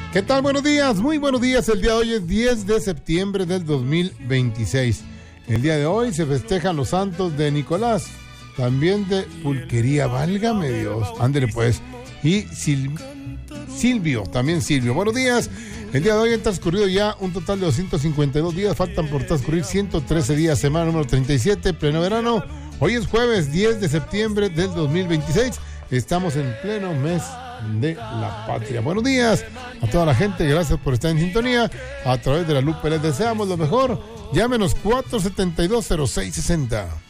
¿Qué tal? Buenos días, muy buenos días. El día de hoy es 10 de septiembre del 2026. El día de hoy se festejan los santos de Nicolás, también de Pulquería, válgame Dios. Ándele pues. Y Silvio, también Silvio. Buenos días. El día de hoy han transcurrido ya un total de 252 días. Faltan por transcurrir 113 días, semana número 37, pleno verano. Hoy es jueves 10 de septiembre del 2026. Estamos en pleno mes de la patria. Buenos días a toda la gente, gracias por estar en sintonía. A través de la Lupe les deseamos lo mejor. Llámenos 472-0660.